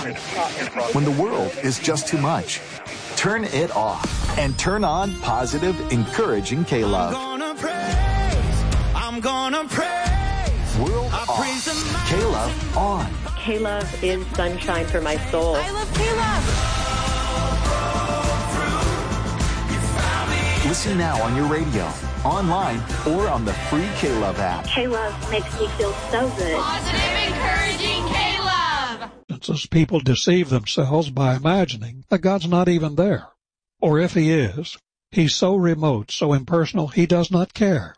When the world is just too much, turn it off and turn on positive, encouraging K-Love. I'm gonna praise. World off. K-Love on. K-Love is sunshine for my soul. I love K-Love. Listen now on your radio, online, or on the free K-Love app. K-Love makes me feel so good. Positive, encouraging K-Love. As people deceive themselves by imagining that God's not even there. Or if he is, he's so remote, so impersonal, he does not care.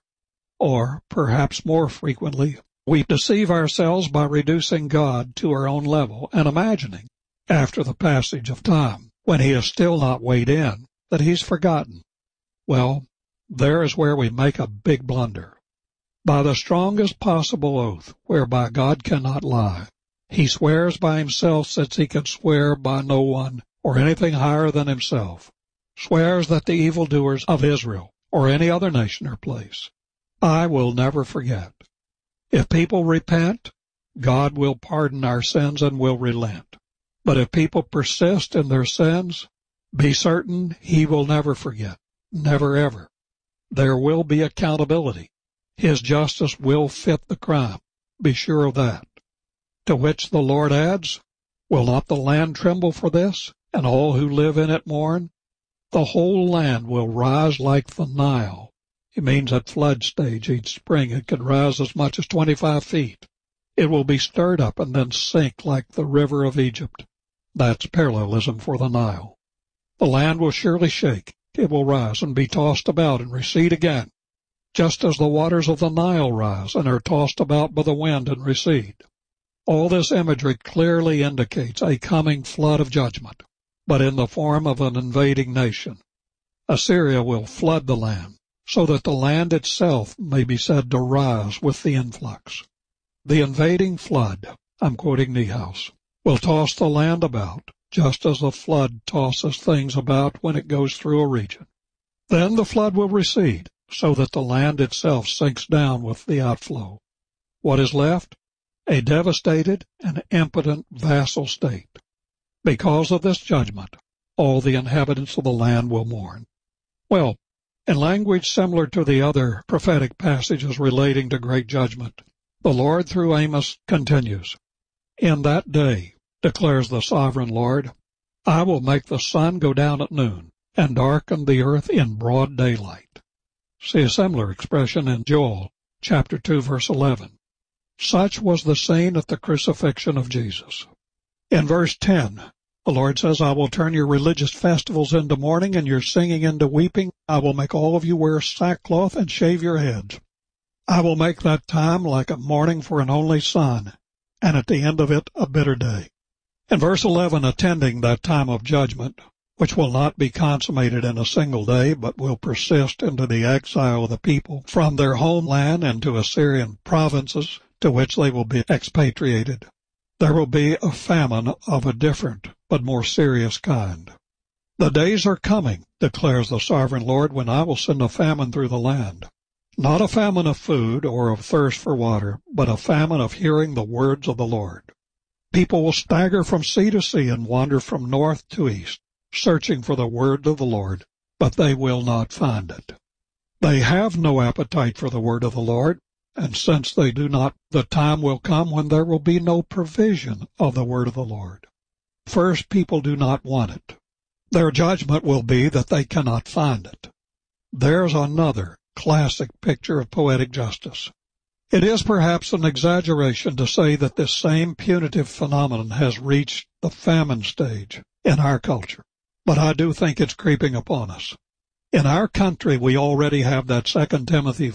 Or, perhaps more frequently, we deceive ourselves by reducing God to our own level and imagining, after the passage of time, when he is still not weighed in, that he's forgotten. Well, there is where we make a big blunder. By the strongest possible oath, whereby God cannot lie, he swears by himself since he can swear by no one or anything higher than himself, swears that the evildoers of Israel or any other nation or place, I will never forget. If people repent, God will pardon our sins and will relent. But if people persist in their sins, be certain he will never forget. Never ever. There will be accountability. His justice will fit the crime. Be sure of that. To which the Lord adds, will not the land tremble for this, and all who live in it mourn? The whole land will rise like the Nile. He means at flood stage each spring it could rise as much as 25 feet. It will be stirred up and then sink like the river of Egypt. That's parallelism for the Nile. The land will surely shake. It will rise and be tossed about and recede again, just as the waters of the Nile rise and are tossed about by the wind and recede. All this imagery clearly indicates a coming flood of judgment, but in the form of an invading nation. Assyria will flood the land, so that the land itself may be said to rise with the influx. The invading flood, I'm quoting Niehaus, will toss the land about, just as the flood tosses things about when it goes through a region. Then the flood will recede, so that the land itself sinks down with the outflow. What is left? A devastated and impotent vassal state. Because of this judgment, all the inhabitants of the land will mourn. Well, in language similar to the other prophetic passages relating to great judgment, the Lord through Amos continues, In that day, declares the sovereign Lord, I will make the sun go down at noon, and darken the earth in broad daylight. See a similar expression in Joel, chapter 2, verse 11. Such was the scene at the crucifixion of Jesus. In verse 10, the Lord says, I will turn your religious festivals into mourning and your singing into weeping. I will make all of you wear sackcloth and shave your heads. I will make that time like a mourning for an only son, and at the end of it a bitter day. In verse 11, attending that time of judgment, which will not be consummated in a single day, but will persist into the exile of the people from their homeland into Assyrian provinces, to which they will be expatriated, there will be a famine of a different but more serious kind. The days are coming, declares the sovereign Lord, when I will send a famine through the land. Not a famine of food or of thirst for water, but a famine of hearing the words of the Lord. People will stagger from sea to sea and wander from north to east, searching for the word of the Lord, but they will not find it. They have no appetite for the word of the Lord, and since they do not, the time will come when there will be no provision of the word of the Lord. First, people do not want it. Their judgment will be that they cannot find it. There's another classic picture of poetic justice. It is perhaps an exaggeration to say that this same punitive phenomenon has reached the famine stage in our culture, but I do think it's creeping upon us. In our country, we already have that 2 Timothy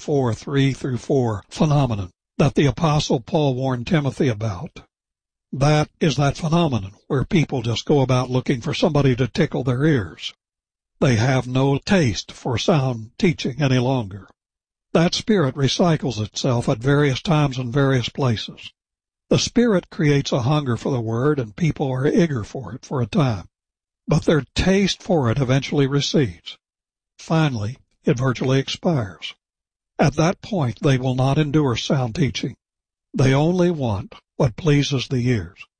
4:3-4 phenomenon that the Apostle Paul warned Timothy about. That is that phenomenon where people just go about looking for somebody to tickle their ears. They have no taste for sound teaching any longer. That spirit recycles itself at various times and various places. The Spirit creates a hunger for the Word, and people are eager for it for a time. But their taste for it eventually recedes. Finally, it virtually expires. At that point, they will not endure sound teaching. They only want what pleases the ears.